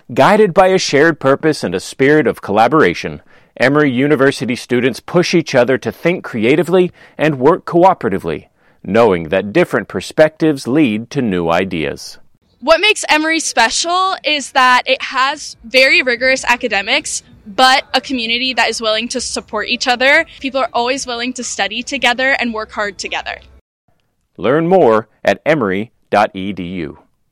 Guided by a shared purpose and a spirit of collaboration, Emory University students push each other to think creatively and work cooperatively, knowing that different perspectives lead to new ideas. What makes Emory special is that it has very rigorous academics, but a community that is willing to support each other. People are always willing to study together and work hard together. Learn more at emory.edu.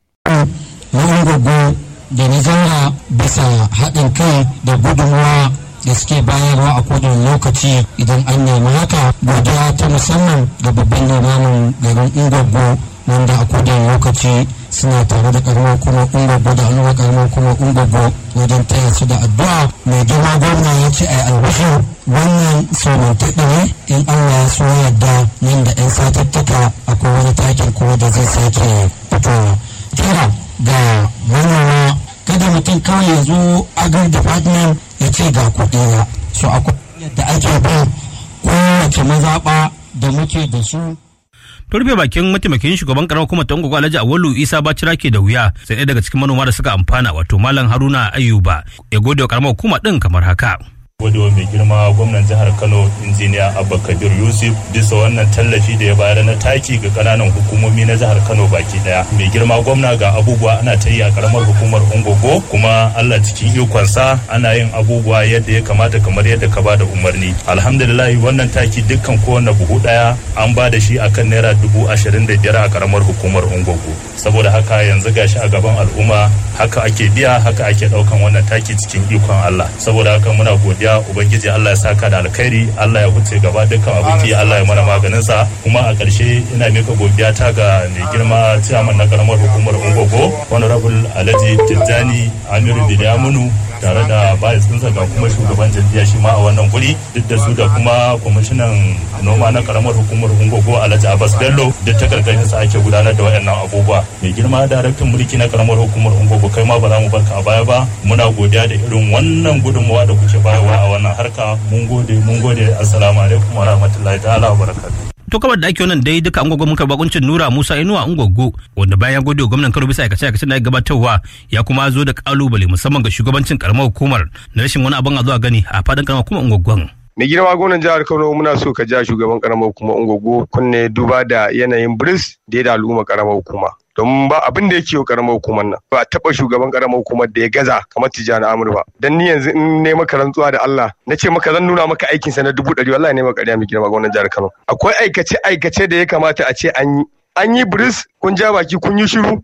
Da na zauna bisa haɗin kai da gudunmuwa da suke bayarwa a kodin lokaci idan an nemi haka, godiya ta musamman da babban limamin garin Ungwaggo wanda a kodin lokaci suna tare da karamar kuma Ungwaggo da al'ummar karamar kuma Ungwaggo wajen taya su da addu'a. Mai girma gwamna ya ce a yi albashir wannan somantaɗi ne, in Allah ya so yadda nan da 'yan satattaka akwai wani takin kuma da zai sake fitowa. Kira ga manoma, kada mutum kawai ya zo agri department ya ce ga kuɗi na, so akwai yadda ake bin kowace mazaɓa da muke da su. Turbe bakin mataimakin shugaban karamar hukumar ta Ungwaggo Alhaji Awolu Isa Bacira ke da wuya, sai ɗaya daga cikin manoma da suka amfana wato Malam Haruna Ayuba ya gode wa karamar hukuma ɗin kamar haka. Godewa mai girma gwamnan jihar Kano injiniya Abba Kabir Yusuf bisa wannan tallafi da ya bayar na taki ga kananan hukumomi na jihar Kano baki daya. Mai girma gwamna ga abubuwa ana ta yi a karamar hukumar Ungwaggo, kuma Allah cikin ikonsa ana yin abubuwa yadda ya kamata kamar yadda ka bada umarni. Alhamdulillah wannan taki dukkan kowanne buhu daya an ba da shi akan naira 25,000 a karamar hukumar Ungwaggo. Saboda haka yanzu gashi a gaban al'umma haka ake biya, haka ake daukan wannan taki cikin ikon Allah. Saboda haka muna godiya Ubangiji Allah ya saka da alkhairi, Allah ya huce gaba dukkan abinci, Allah ya mana maganin sa. Kuma a ƙarshe ina mika godiya ta ga mai girma ciyaman na karamar hukumar Ungwaggo Honorable Alhaji Tijjani Amiru Bilyamunu tare da bayis ɗinsa ga kuma shugaban jam'iyya shi ma a wannan guri, duk da su da kuma kwamishinan noma na karamar hukumar Ungwaggo Alhaji Abbas Bello, duk ta karkashin sa ake gudanar da waɗannan abubuwa. Mai girma daraktan mulki na karamar hukumar Ungwaggo, kai ma ba za mu barka a baya ba, muna godiya da irin wannan gudunmawa da kuke bayarwa a wannan harka. Mun gode. Assalamu alaikum wa rahmatullahi ta'ala wa barakatuh. To kamar da ake wannan dai duka Ungwaggo muka bakuncin Nura Musa Inuwa Ungwaggo, wanda bayan gode wa gwamnan Kano bisa aikace-aikacen da ya gabatarwa, ya kuma zo da kalubale musamman ga shugabancin karamar hukumar na rashin wani abin a zuwa gani a fadin karamar hukumar Ungwaggon. Mai girma gwamnan jihar Kano, muna so ka ja shugaban karamar hukumar Ungwaggo kunne duba da yanayin biris da ya da al'umma karamar hukuma. Don ba abin da yake wa karamar hukumar nan, ba taɓa shugaban karamar hukumar da ya gaza kamar Tijjani Amur ba. Dan ni yanzu in ne maka rantsuwa da Allah na ce maka zan nuna maka aikin sa na 100,000, wallahi ne maka ƙarya mai girma gwamnan jihar Kano. Akwai aikace da ya kamata a ce an yi biris, kun ja baki kun yi shiru,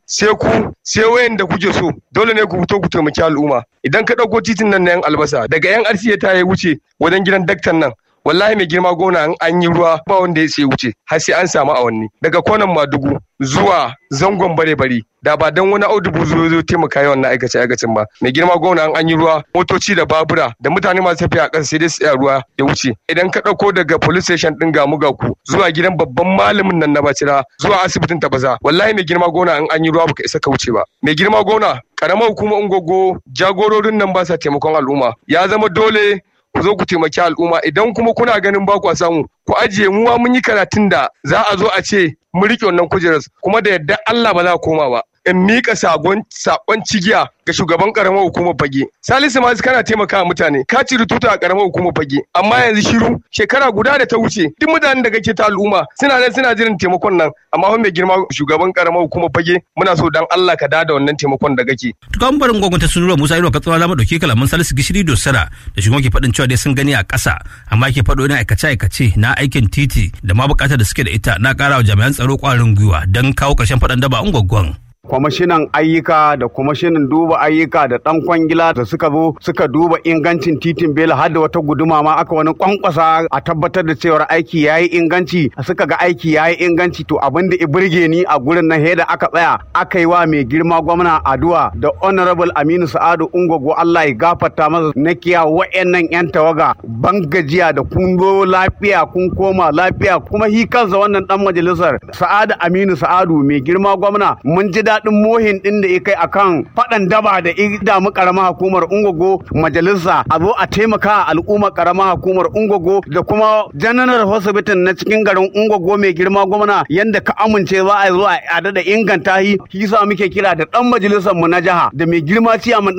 sai wayan da kuke so dole ne ku fito ku taimaki al'umma. Idan ka ɗauko titin nan na yan albasa daga yan arsiya ta ya wuce wajen gidan daktan nan, wallahi mai girma gona an yi ruwa ba wanda ya sai wuce har sai an samu awanni daga konan Madugu zuwa zangon bare-bare, da ba dan wani audubu zo taimaka yawan na aikacin ba. Mai girma gona an yi ruwa, motoci da babura da mutane masu tafiya a ƙasa sai dai tsaya ruwa ya wuce. Idan ka ɗauko daga police station ɗin Gamugaku zuwa gidan babban malamin nan na Bacira zuwa asibitin Tabaza, wallahi mai girma gona an yi ruwa baka isa ka wuce ba. Mai girma gona karamar hukumar Ungwaggo jagororin nan ba sa taimakon al'umma, ya zama dole ku zo ku taimaki al'umma. Idan kuma kuna ganin ba ku samu, ku ajiye, mu mun yi karatun da za a zo a ce mu riƙe wannan kujerar, kuma da yadda Allah ba za koma ba. In miƙa sakon cigiya ga shugaban karamar hukumar Fage. Salisu Masu kana taimaka mutane, ka ciri tuta a karamar hukumar Fage, amma yanzu shiru. Shekara guda da ta wuce duk mutanen da kake ta al'umma suna jiran taimakon nan, amma mai girma shugaban karamar hukumar Fage, muna so dan Allah ka dada wannan taimakon da kake. Tukan barin gwamnati sun Nura Musa Inuwa Katsina zamu dauke kalaman Salisu Gishiri Dosara da shugaban ke faɗin cewa dai sun gani a ƙasa, amma ke faɗo ina aikace na aikin titi da ma buƙatar da suke da ita na ƙara wa jami'an tsaro ƙwarin gwiwa don kawo ƙarshen faɗan daba Ungwaggon. Kwamishinan ayyuka da kwamishinan duba ayyuka da ɗan kwangila da suka zo suka duba ingancin titin Bela, har da wata guduma ma aka wani kwankwasa a tabbatar da cewar aiki yayi inganci, suka ga aiki yayi inganci. To abin da burge ni a gurin nan da aka tsaya aka yi wa mai girma gwamna addu'a da Honorable Aminu Sa'adu Ungwaggo, Allah ya gafarta masa, na kiya wa'annan yan tawaga ban gajiya da kun zo lafiya kun koma lafiya. Kuma hi kansa wannan dan majalisar Sa'adu Aminu Sa'adu, mai girma gwamna, mun ji daɗin mohin ɗin da ya kai akan faɗan daba da damu ƙaramar hukumar Ungwaggo. Majalisa a zo a taimaka al'ummar ƙaramar hukumar Ungwaggo da kuma General Hospital na cikin garin Ungwaggo. Mai girma gwamna, yanda ka amince za a zo a da inganta shi sa muke kira da ɗan majalisar mu na jiha da mai girma ciyaman